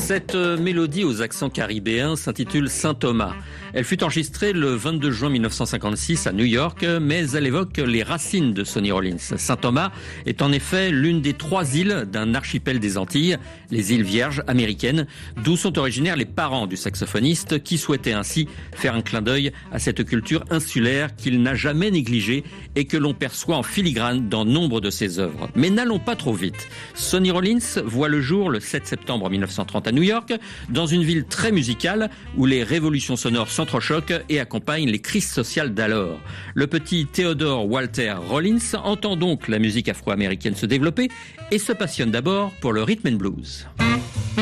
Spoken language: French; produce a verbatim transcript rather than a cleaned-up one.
Cette mélodie aux accents caribéens s'intitule Saint Thomas. Elle fut enregistrée le vingt-deux juin mille neuf cent cinquante-six à New York, mais elle évoque les racines de Sonny Rollins. Saint Thomas est en effet l'une des trois îles d'un archipel des Antilles, les îles Vierges américaines, d'où sont originaires les parents du saxophoniste qui souhaitaient ainsi faire un clin d'œil à cette culture insulaire qu'il n'a jamais négligée et que l'on perçoit en filigrane dans nombre de ses œuvres. Mais n'allons pas trop vite. Sonny Rollins voit le jour le sept septembre mille neuf cent trente à New York, dans une ville très musicale où les révolutions sonores s'entrechoquent et accompagnent les crises sociales d'alors. Le petit Theodore Walter Rollins entend donc la musique afro-américaine se développer et se passionne d'abord pour le rhythm and blues.